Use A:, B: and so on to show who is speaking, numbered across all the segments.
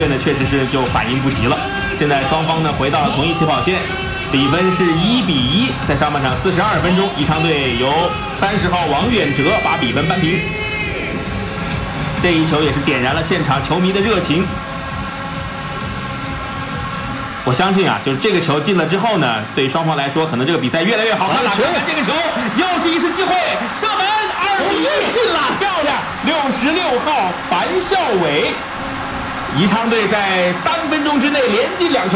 A: 呢确实是就反应不及了。现在双方呢回到了同一起跑线，比分是1-1。在上半场42分钟，宜昌队由30号王远哲把比分扳平。这一球也是点燃了现场球迷的热情。我相信啊，就是这个球进了之后呢，对双方来说，可能这个比赛越来越好看了。看看这个球，又是一次机会，射门，2-1进了，漂亮！66号樊孝伟，宜昌队在3分钟之内连进2球，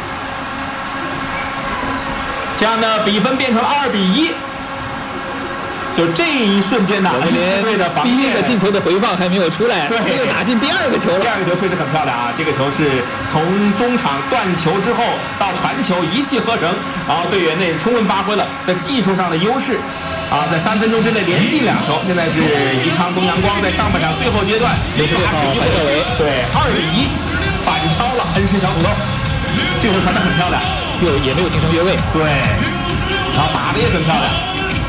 A: 这样呢，比分变成了2-1。就这一瞬间呢，恩施队的防线，
B: 第一个进球的回放还没有出来，
A: 对，
B: 又打进第2个球了。
A: 第2个球确实很漂亮啊！这个球是从中场断球之后到传球一气呵成，然后队员呢也充分发挥了在技术上的优势，啊，在3分钟之内连进2球。现在是宜昌东阳光在上半场最后阶段
B: 又是好樊孝伟，
A: 对，2-1反超了恩施小土豆，这个球传得很漂亮，
B: 也没有形成越位，
A: 对，然后打得也很漂亮。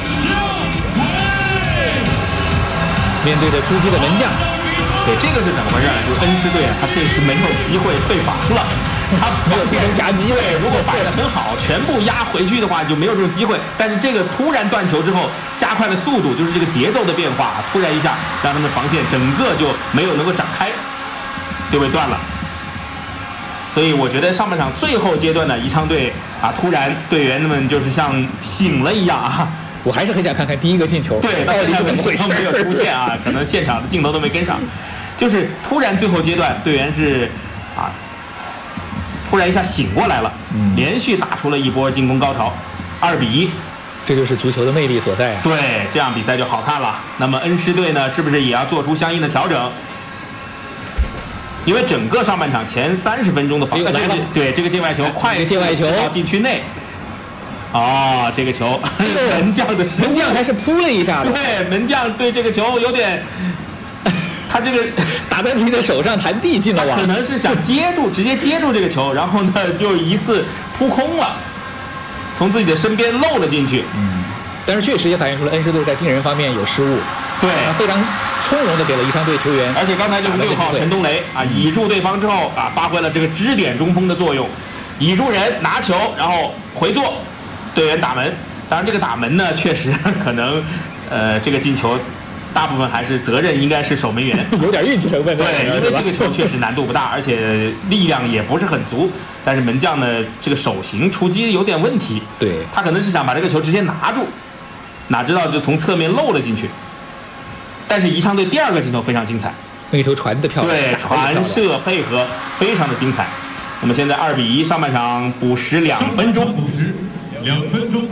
B: 面对着出击的门将，
A: 对，这个是怎么回事呢？就是恩施队他这次没有机会退防了，他防线
B: 夹击了。
A: 如果摆得很好，全部压回去的话，就没有这种机会。但是这个突然断球之后，加快了速度，就是这个节奏的变化，突然一下让他们防线整个就没有能够展开，就被断了。所以我觉得上半场最后阶段呢，宜昌队啊，突然队员们就是像醒了一样啊。
B: 我还是很想看看第一个进球，
A: 对，到现在为止都没有出现啊，可能现场的镜头都没跟上，就是突然最后阶段队员是啊，突然一下醒过来了，连续打出了一波进攻高潮，2-1，
B: 这就是足球的魅力所在啊。
A: 对，这样比赛就好看了。那么恩施队呢，是不是也要做出相应的调整？因为整个上半场前30分钟的防，对这个界外球快
B: 界外球
A: 到禁区内。哦，这个球门将
B: 还是扑了一下的，
A: 对，门将对这个球有点，他这个
B: 打在自己的手上弹地进了网，
A: 可能是想直接接住这个球，然后呢就一次扑空了，从自己的身边漏了进去。
B: 但是确实也反映出了恩施队在盯人方面有失误，
A: 对，
B: 非常从容的给了宜昌队球员，
A: 而且刚才这个6号陈东雷啊，倚住对方之后啊，发挥了这个支点中锋的作用，倚住人拿球，然后回做。队员打门，当然这个打门呢，确实可能，这个进球，大部分还是责任应该是守门员，
B: 有点运气成分。
A: 对，因为这个球确实难度不大，而且力量也不是很足，但是门将呢，这个手型出击有点问题。
B: 对，
A: 他可能是想把这个球直接拿住，哪知道就从侧面漏了进去。但是宜昌队第2个进球非常精彩，
B: 那个球传得漂亮，
A: 对，传射配合非常的精彩。那么现在2-1，上半场补时2分钟。
C: 2分钟。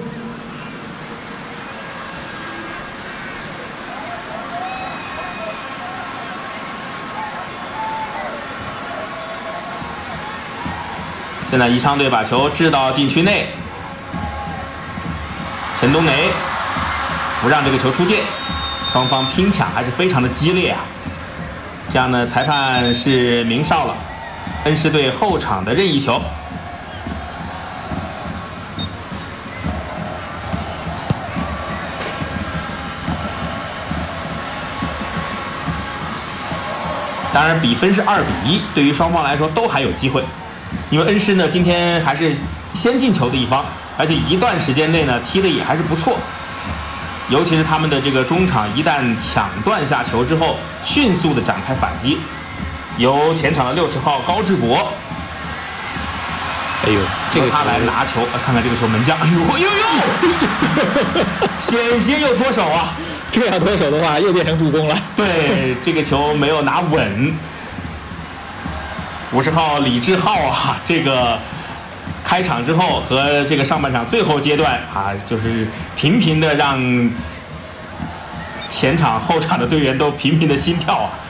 A: 现在宜昌队把球掷到禁区内，陈冬雷不让这个球出界，双方拼抢还是非常的激烈啊。这样呢，裁判是明哨了，恩施队后场的任意球。当然，比分是2-1，对于双方来说都还有机会，因为恩施呢今天还是先进球的一方，而且一段时间内呢踢的也还是不错，尤其是他们的这个中场一旦抢断下球之后，迅速的展开反击，由前场的60号高志博，这个他来拿球，看看这个球门将，哎呦，险些又脱手啊！
B: 这样脱手的话，又变成助攻了。
A: 对，这个球没有拿稳。50号李志浩啊，这个开场之后和这个上半场最后阶段啊，就是频频的让前场后场的队员都频频的心跳啊。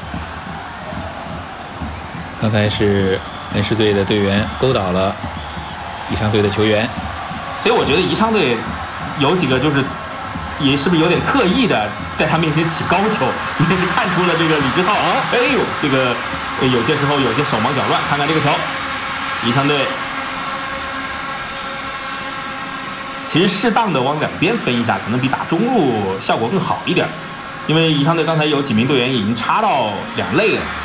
B: 刚才是恩施队的队员勾倒了宜昌队的球员，
A: 所以我觉得宜昌队有几个就是也是不是有点刻意的在他面前起高球，也是看出了这个李志浩啊，哎呦，这个有些时候有些手忙脚乱。看看这个球，宜昌队其实适当的往两边分一下，可能比打中路效果更好一点，因为宜昌队刚才有几名队员已经插到2类了。